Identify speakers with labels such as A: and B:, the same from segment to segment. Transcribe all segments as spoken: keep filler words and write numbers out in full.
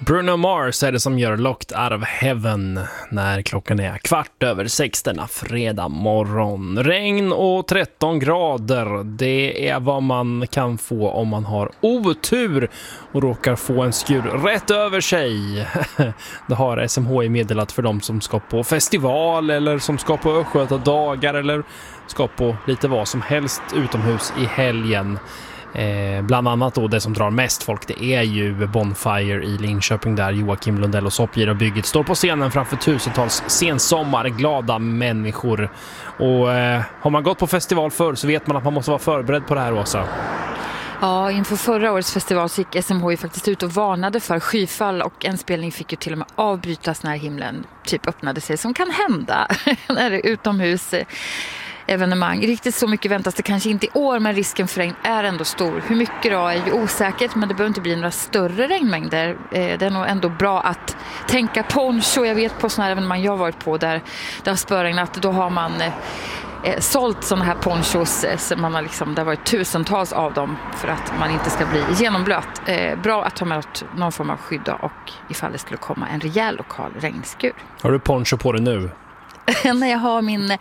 A: Bruno Mars är det som gör Locked Out of Heaven när klockan är kvart över sex denna fredag morgon. Regn och tretton grader, det är vad man kan få om man har otur och råkar få en skur rätt över sig. Det har S M H I meddelat för de som ska på festival eller som ska på Östgötadagar eller ska på lite vad som helst utomhus i helgen. Eh, bland annat då det som drar mest folk, det är ju Bonfire i Linköping där Joakim Lundell och Soppgira bygget står på scenen framför tusentals sensommarglada människor. Och eh, har man gått på festival förr så vet man att man måste vara förberedd på det här också.
B: Ja, inför förra årets festival så gick S M H I faktiskt ut och varnade för skyfall och en spelning fick ju till och med avbrytas när himlen typ öppnade sig, som kan hända när det är utomhus evenemang. Riktigt så mycket väntas det kanske inte i år, men risken för regn är ändå stor. Hur mycket då är ju osäkert, men det behöver inte bli några större regnmängder. Det är nog ändå bra att tänka poncho. Jag vet på sådana här evenemang jag har varit på där det har spöregnat, då har man eh, sålt sådana här ponchos. Så man har liksom, det har varit tusentals av dem för att man inte ska bli genomblöt. Eh, bra att ha med någon form av skydd och ifall det skulle komma en rejäl lokal regnskur.
A: Har du poncho på dig nu?
B: När jag har min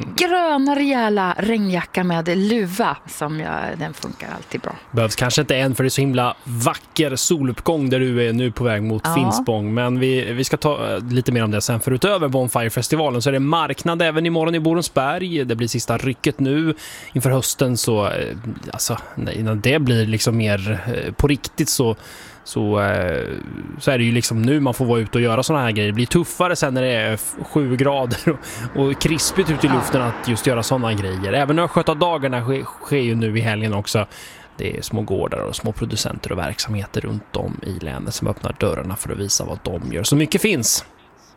B: gröna rejäla regnjacka med luva som jag, den funkar alltid bra.
A: Behövs kanske inte en, för det är så himla vacker soluppgång där du är nu på väg mot ja. Finspång. Men vi, vi ska ta lite mer om det sen. För utöver Bonfire-festivalen så är det marknad även imorgon i Borensberg. Det blir sista rycket nu inför hösten, så alltså, innan det blir liksom mer på riktigt så Så, så är det ju liksom nu man får vara ute och göra såna här grejer. Det blir tuffare sen när det är sju grader och, och krispigt ute i luften att just göra såna grejer. Även Östgötadagarna sker, sker ju nu i helgen också. Det är små gårdar och små producenter och verksamheter runt om i länet som öppnar dörrarna för att visa vad de gör. Så mycket finns.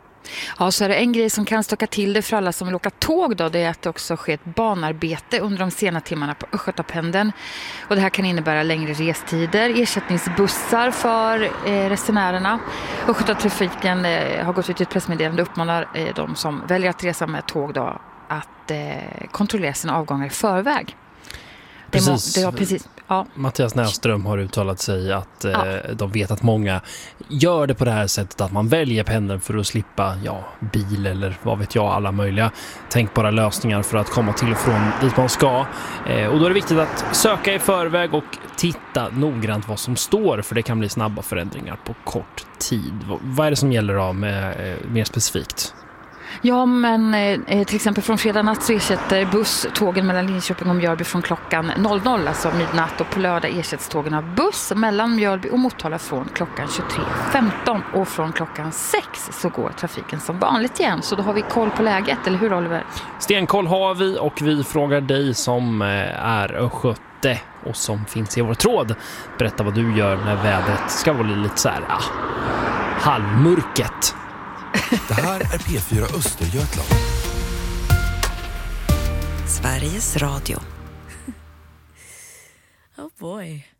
B: Ja, så är det en grej som kan stöka till det för alla som vill åka tåg då, det är att det också sker ett banarbete under de sena timmarna på Östgötapendeln. Och det här kan innebära längre restider, ersättningsbussar för eh, resenärerna. Östgötatrafiken eh, har gått ut i ett pressmeddelande och uppmanar eh, de som väljer att resa med tåg då att eh, kontrollera sina avgångar i förväg.
A: Precis.
B: Det må, det precis. Ja.
A: Mattias Näsström har uttalat sig att eh,
B: ja.
A: de vet att många gör det på det här sättet, att man väljer pendeln för att slippa ja, bil eller vad vet jag, alla möjliga tänkbara lösningar för att komma till och från dit man ska. Eh, och då är det viktigt att söka i förväg och titta noggrant vad som står, för det kan bli snabba förändringar på kort tid. V- vad är det som gäller då med, eh, mer specifikt?
B: Ja, men eh, till exempel från fredag natt så ersätter busstågen mellan Linköping och Mjölby från klockan noll noll, alltså midnatt, och på lördag ersätts tågen av buss mellan Mjölby och Motala från klockan tjugotre femton, och från klockan sex så går trafiken som vanligt igen. Så då har vi koll på läget, eller hur Oliver?
A: Stenkoll har vi, och vi frågar dig som är östgöte och som finns i vår tråd. Berätta vad du gör när vädret ska vara lite så här ah, halvmörket.
C: Det här är P fyra Östergötland.
D: Sveriges Radio. Oh boy.